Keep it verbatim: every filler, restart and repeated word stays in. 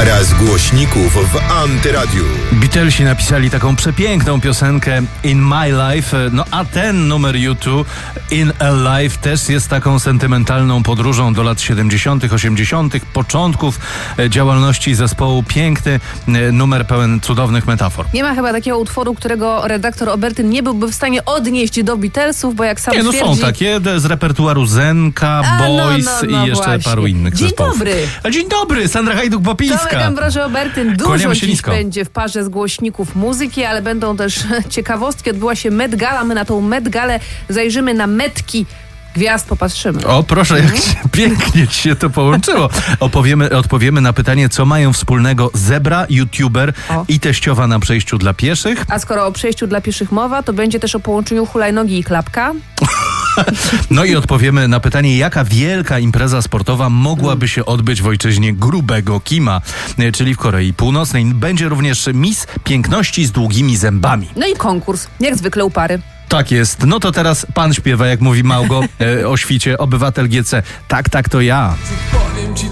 Para z głośników w Antyradiu. Beatlesi napisali taką przepiękną piosenkę In My Life, no a ten numer U dwa In a Life też jest taką sentymentalną podróżą do lat siedemdziesiątych, osiemdziesiątych, początków działalności zespołu. Piękny numer pełen cudownych metafor. Nie ma chyba takiego utworu, którego redaktor Obertyn nie byłby w stanie odnieść do Beatlesów, bo jak sam Nie, no twierdzi... są takie z repertuaru Zenka, A, Boys no, no, no, i jeszcze właśnie. paru innych Dzień zespołów. dobry. A dzień dobry, Sandra Hajduk-Popińska. Tomek Ambroży Obertyn. Dużo Kłaniamy się dziś nisko. będzie w parze z głośników muzyki, ale będą też ciekawostki. Odbyła się Met Gala. My na tą Met Galę zajrzymy, na metki gwiazd popatrzymy. O, proszę, jak się, pięknie ci się to połączyło. Opowiemy, odpowiemy na pytanie, co mają wspólnego zebra, youtuber O. i teściowa na przejściu dla pieszych. A skoro o przejściu dla pieszych mowa, to będzie też o połączeniu hulajnogi i klapka. No i odpowiemy na pytanie, jaka wielka impreza sportowa mogłaby się odbyć w ojczyźnie grubego Kima, czyli w Korei Północnej. Będzie również Miss Piękności z długimi zębami. No i konkurs, jak zwykle u pary. Tak jest. No to teraz pan śpiewa, jak mówi Małgo, e, o świcie, obywatel G C. Tak, tak, to ja. Powiem ci